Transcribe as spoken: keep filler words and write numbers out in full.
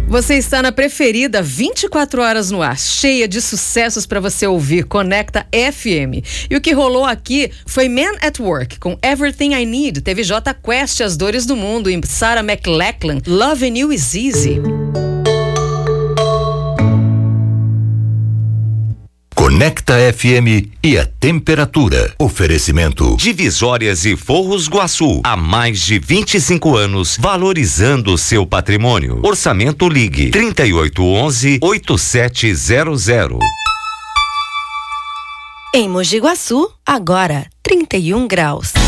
Você está na Preferida, vinte e quatro horas no ar, cheia de sucessos para você ouvir. Conecta F M. E o que rolou aqui foi Man at Work, com Everything I Need. Teve Jota Quest, As Dores do Mundo, e Sarah McLachlan, Loving You Is Easy. Conecta F M e a temperatura. Oferecimento Divisórias e Forros Guaçu. Há mais de vinte e cinco anos, valorizando o seu patrimônio. Orçamento Ligue trinta e oito onze, oitenta e sete zero zero. Em Mogi Guaçu, agora trinta e um graus.